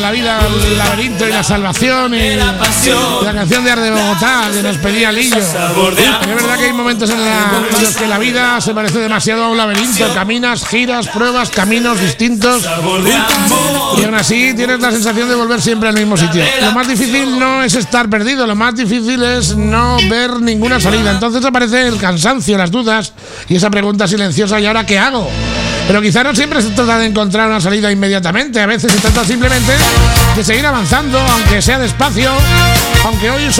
la vida, el laberinto y la salvación, y la canción de Arde Bogotá que nos pedía Lillo. Es verdad que hay momentos en los que la vida se parece demasiado a un laberinto. Caminas, giras, pruebas, caminos distintos, y aún así tienes la sensación de volver siempre al mismo sitio. Lo más difícil no es estar perdido, lo más difícil es no ver ninguna salida. Entonces aparece el cansancio, las dudas y esa pregunta silenciosa: ¿y ahora qué hago? Pero quizá no siempre se trata de encontrar una salida inmediatamente. A veces se trata simplemente de seguir avanzando, aunque sea despacio, aunque hoy